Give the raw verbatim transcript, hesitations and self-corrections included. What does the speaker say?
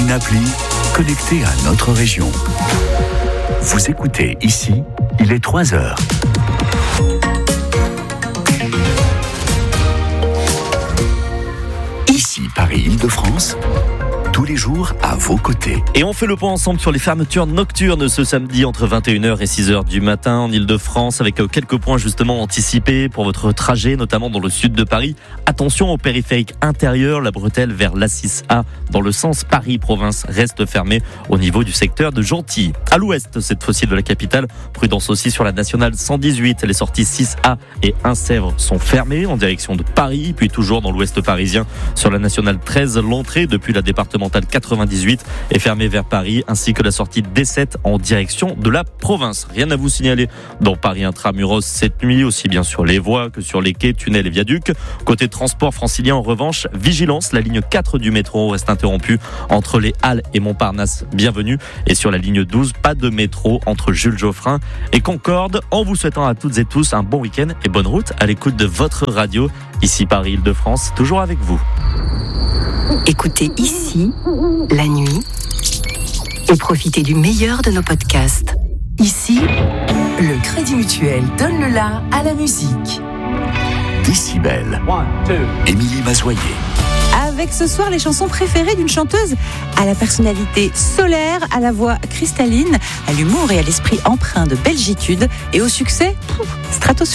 une appli connectée à notre région. Vous écoutez ici, il est trois heures. Ici, Paris-Île-de-France, tous les jours à vos côtés. Et on fait le point ensemble sur les fermetures nocturnes ce samedi entre vingt et une heures et six heures du matin en Île-de-France, avec quelques points justement anticipés pour votre trajet, notamment dans le sud de Paris. Attention au périphérique intérieur, la bretelle vers l'A six A dans le sens Paris-Province reste fermée au niveau du secteur de Gentilly. À l'ouest, cette fois-ci de la capitale, prudence aussi sur la nationale cent dix-huit. Les sorties six A et un Sèvres sont fermées en direction de Paris, puis toujours dans l'ouest parisien sur la nationale treize, l'entrée depuis la départementale quatre-vingt-dix-huit est fermée vers Paris, ainsi que la sortie D sept en direction de la province. Rien à vous signaler dans Paris intramuros cette nuit, aussi bien sur les voies que sur les quais, tunnels et viaducs. Côté transport francilien, en revanche, vigilance, la ligne quatre du métro reste interrompue entre les Halles et Montparnasse, bienvenue. Et sur la ligne douze, pas de métro entre Jules Geoffrin et Concorde. En vous souhaitant à toutes et tous un bon week-end et bonne route à l'écoute de votre radio, ici Paris-Île-de-France, toujours avec vous. Écoutez ici, la nuit, et profitez du meilleur de nos podcasts. Ici, le Crédit Mutuel donne le la à la musique. Décibel. Émilie Mazoyer. Avec ce soir les chansons préférées d'une chanteuse à la personnalité solaire, à la voix cristalline, à l'humour et à l'esprit empreint de belgitude et au succès pff, stratosphérique.